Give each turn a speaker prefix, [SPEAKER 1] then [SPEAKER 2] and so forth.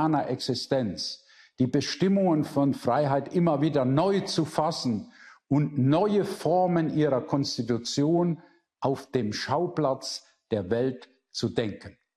[SPEAKER 1] humaner Existenz, die Bestimmungen von Freiheit immer wieder neu zu fassen und neue Formen ihrer Konstitution auf dem Schauplatz der Welt zu denken.